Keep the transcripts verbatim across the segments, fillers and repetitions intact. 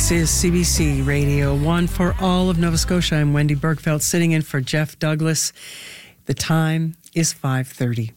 This is C B C Radio one for all of Nova Scotia. I'm Wendy Bergfeld, sitting in for Jeff Douglas. The time is five thirty.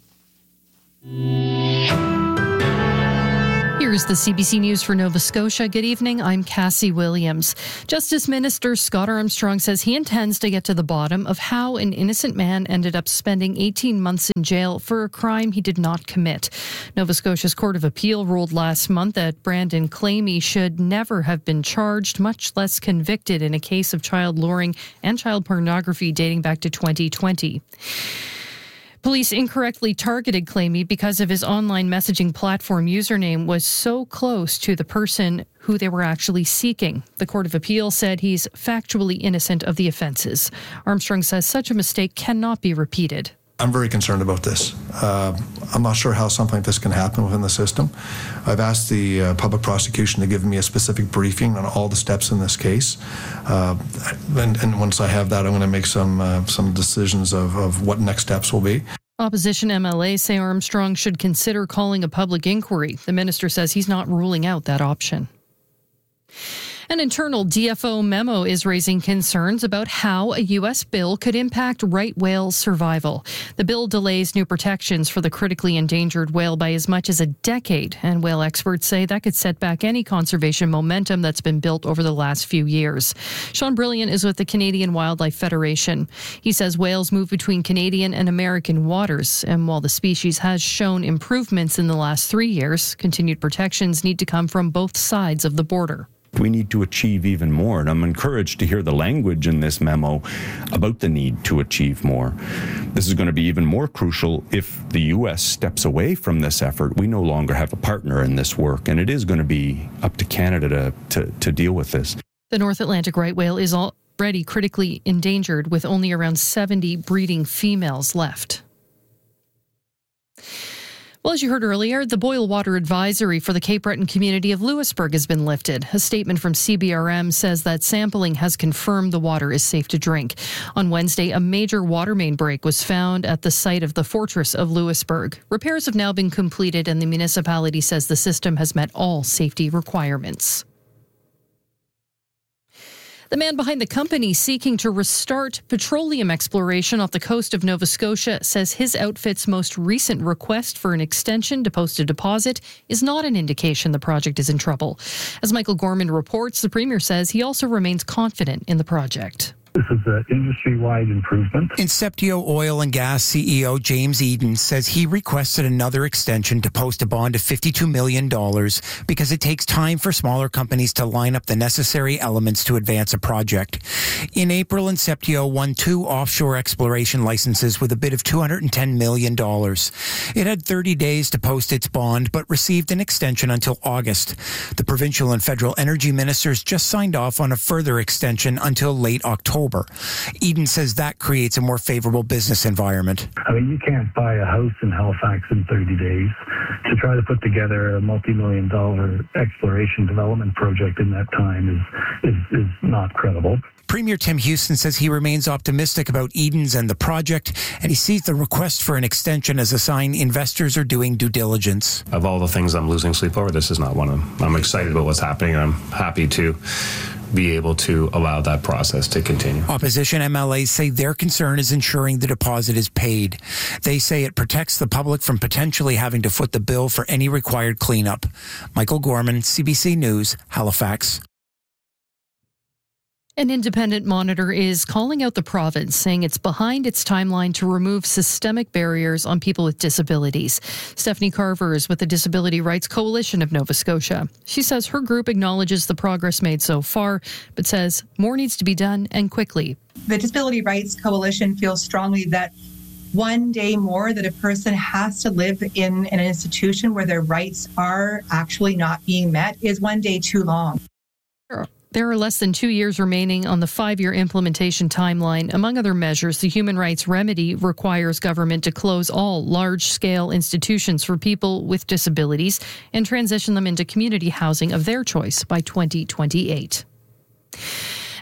Here's the C B C News for Nova Scotia. Good evening, I'm Cassie Williams. Justice Minister Scott Armstrong says he intends to get to the bottom of how an innocent man ended up spending eighteen months in jail for a crime he did not commit. Nova Scotia's Court of Appeal ruled last month that Brandon Clamy should never have been charged, much less convicted, in a case of child luring and child pornography dating back to twenty twenty. Police incorrectly targeted Clamy because of his online messaging platform username was so close to the person who they were actually seeking. The Court of Appeal said he's factually innocent of the offences. Armstrong says such a mistake cannot be repeated. I'm very concerned about this. Uh, I'm not sure how something like this can happen within the system. I've asked the uh, public prosecution to give me a specific briefing on all the steps in this case. Uh, and, and once I have that, I'm going to make some uh, some decisions of, of what next steps will be. Opposition M L As say Armstrong should consider calling a public inquiry. The minister says he's not ruling out that option. An internal D F O memo is raising concerns about how a U S bill could impact right whale survival. The bill delays new protections for the critically endangered whale by as much as a decade, and whale experts say that could set back any conservation momentum that's been built over the last few years. Sean Brilliant is with the Canadian Wildlife Federation. He says whales move between Canadian and American waters, and while the species has shown improvements in the last three years, continued protections need to come from both sides of the border. We need to achieve even more, and I'm encouraged to hear the language in this memo about the need to achieve more. This is going to be even more crucial if the U S steps away from this effort. We no longer have a partner in this work, and it is going to be up to Canada to, to, to deal with this. The North Atlantic right whale is already critically endangered, with only around seventy breeding females left. Well, as you heard earlier, the boil water advisory for the Cape Breton community of Louisbourg has been lifted. A statement from C B R M says that sampling has confirmed the water is safe to drink. On Wednesday, a major water main break was found at the site of the Fortress of Louisbourg. Repairs have now been completed, and the municipality says the system has met all safety requirements. The man behind the company seeking to restart petroleum exploration off the coast of Nova Scotia says his outfit's most recent request for an extension to post a deposit is not an indication the project is in trouble. As Michael Gorman reports, the Premier says he also remains confident in the project. This is an industry-wide improvement. Inceptio Oil and Gas C E O James Eden says he requested another extension to post a bond of fifty-two million dollars because it takes time for smaller companies to line up the necessary elements to advance a project. In April, Inceptio won two offshore exploration licenses with a bid of two hundred ten million dollars. It had thirty days to post its bond, but received an extension until August. The provincial and federal energy ministers just signed off on a further extension until late October. Eden says that creates a more favorable business environment. I mean, you can't buy a house in Halifax in thirty days. To try to put together a multi-million dollar exploration development project in that time is, is, is not credible. Premier Tim Houston says he remains optimistic about Eden's and the project, and he sees the request for an extension as a sign investors are doing due diligence. Of all the things I'm losing sleep over, this is not one of them. I'm excited about what's happening, and I'm happy to be able to allow that process to continue. Opposition M L As say their concern is ensuring the deposit is paid. They say it protects the public from potentially having to foot the bill for any required cleanup. Michael Gorman, C B C News, Halifax. An independent monitor is calling out the province, saying it's behind its timeline to remove systemic barriers on people with disabilities. Stephanie Carver is with the Disability Rights Coalition of Nova Scotia. She says her group acknowledges the progress made so far, but says more needs to be done and quickly. The Disability Rights Coalition feels strongly that one day more that a person has to live in an institution where their rights are actually not being met is one day too long. Sure. There are less than two years remaining on the five-year implementation timeline. Among other measures, the Human Rights Remedy requires government to close all large-scale institutions for people with disabilities and transition them into community housing of their choice by twenty twenty-eight.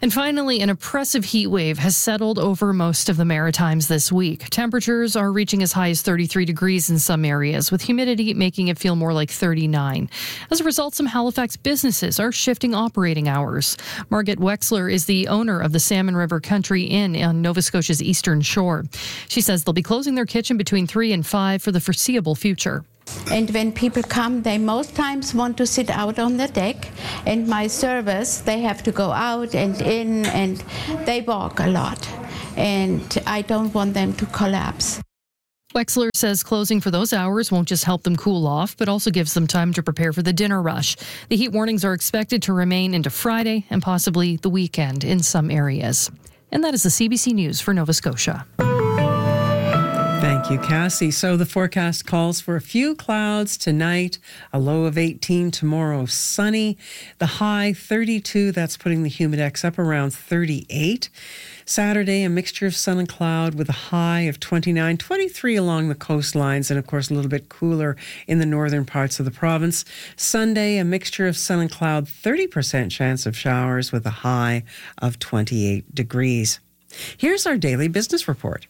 And finally, an oppressive heat wave has settled over most of the Maritimes this week. Temperatures are reaching as high as thirty-three degrees in some areas, with humidity making it feel more like thirty-nine. As a result, some Halifax businesses are shifting operating hours. Margaret Wexler is the owner of the Salmon River Country Inn on Nova Scotia's eastern shore. She says they'll be closing their kitchen between three and five for the foreseeable future. And when people come, they most times want to sit out on the deck. And my service, they have to go out and in, and they walk a lot. And I don't want them to collapse. Wexler says closing for those hours won't just help them cool off, but also gives them time to prepare for the dinner rush. The heat warnings are expected to remain into Friday and possibly the weekend in some areas. And that is the C B C News for Nova Scotia. Thank you, Cassie. So the forecast calls for a few clouds tonight, a low of eighteen tomorrow, sunny, the high thirty-two. That's putting the humidex up around thirty-eight. Saturday, a mixture of sun and cloud with a high of twenty-nine, twenty-three along the coastlines, and of course a little bit cooler in the northern parts of the province. Sunday, a mixture of sun and cloud, thirty percent chance of showers with a high of twenty-eight degrees. Here's our daily business report.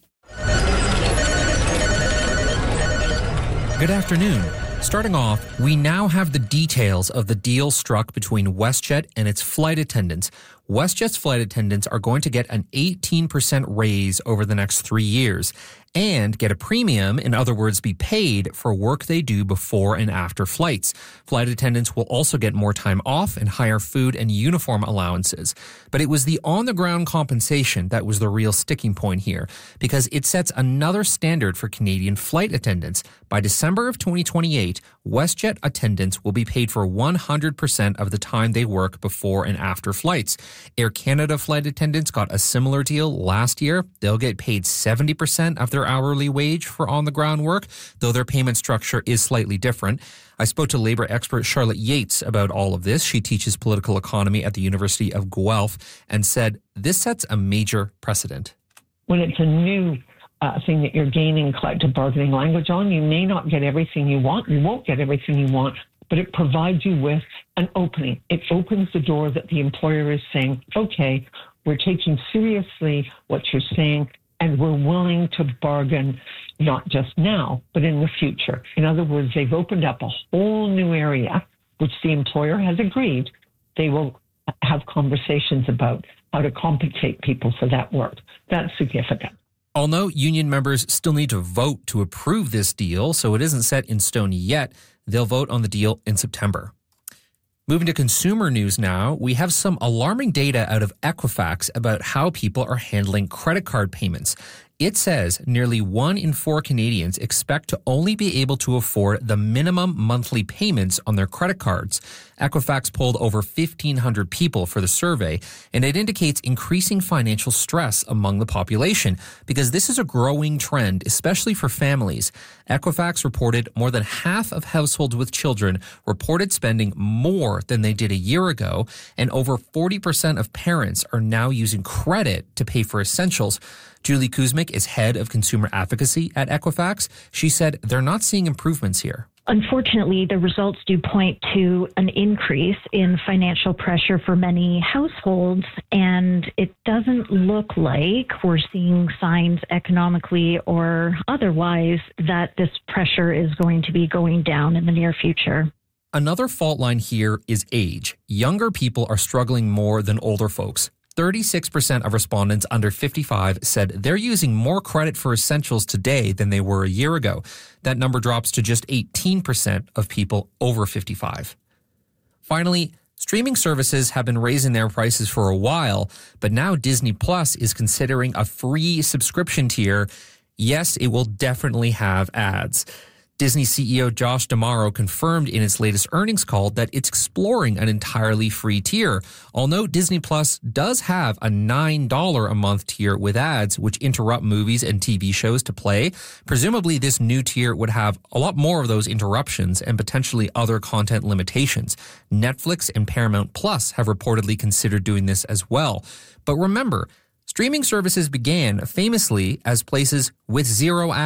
Good afternoon. Starting off, we now have the details of the deal struck between WestJet and its flight attendants. WestJet's flight attendants are going to get an eighteen percent raise over the next three years and get a premium, in other words, be paid for work they do before and after flights. Flight attendants will also get more time off and higher food and uniform allowances. But it was the on-the-ground compensation that was the real sticking point here, because it sets another standard for Canadian flight attendants. By December of twenty twenty-eight, WestJet attendants will be paid for one hundred percent of the time they work before and after flights. Air Canada flight attendants got a similar deal last year. They'll get paid seventy percent of their hourly wage for on-the-ground work, though their payment structure is slightly different. I spoke to labor expert Charlotte Yates about all of this. She teaches political economy at the University of Guelph and said this sets a major precedent. When it's a new uh, thing that you're gaining collective bargaining language on, you may not get everything you want. You won't get everything you want, but it provides you with an opening. It opens the door that the employer is saying, okay, we're taking seriously what you're saying, and we're willing to bargain not just now, but in the future. In other words, they've opened up a whole new area, which the employer has agreed they will have conversations about how to compensate people for that work. That's significant. Although union members still need to vote to approve this deal, so it isn't set in stone yet, they'll vote on the deal in September. Moving to consumer news now, we have some alarming data out of Equifax about how people are handling credit card payments. It says nearly one in four Canadians expect to only be able to afford the minimum monthly payments on their credit cards. Equifax polled over fifteen hundred people for the survey, and it indicates increasing financial stress among the population because this is a growing trend, especially for families. Equifax reported more than half of households with children reported spending more than they did a year ago, and over forty percent of parents are now using credit to pay for essentials. Julie Kuzmic is head of consumer advocacy at Equifax. She said they're not seeing improvements here. Unfortunately, the results do point to an increase in financial pressure for many households, and it doesn't look like we're seeing signs economically or otherwise that this pressure is going to be going down in the near future. Another fault line here is age. Younger people are struggling more than older folks. thirty-six percent of respondents under fifty-five said they're using more credit for essentials today than they were a year ago. That number drops to just eighteen percent of people over fifty-five. Finally, streaming services have been raising their prices for a while, but now Disney Plus is considering a free subscription tier. Yes, it will definitely have ads. Disney C E O Josh D'Amaro confirmed in its latest earnings call that it's exploring an entirely free tier. Although Disney Plus does have a nine dollars a month tier with ads, which interrupt movies and T V shows to play, presumably this new tier would have a lot more of those interruptions and potentially other content limitations. Netflix and Paramount Plus have reportedly considered doing this as well. But remember, streaming services began famously as places with zero ads.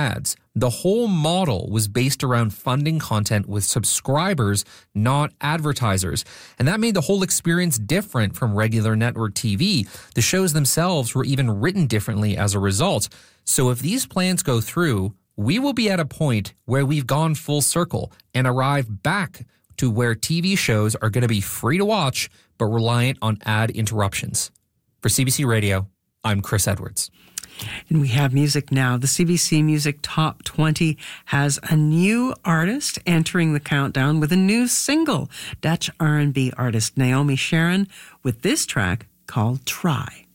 The whole model was based around funding content with subscribers, not advertisers. And that made the whole experience different from regular network T V. The shows themselves were even written differently as a result. So if these plans go through, we will be at a point where we've gone full circle and arrived back to where T V shows are going to be free to watch, but reliant on ad interruptions. For C B C Radio, I'm Chris Edwards. And we have music now. The C B C Music Top twenty has a new artist entering the countdown with a new single. Dutch R and B artist Naomi Sharon with this track called Try.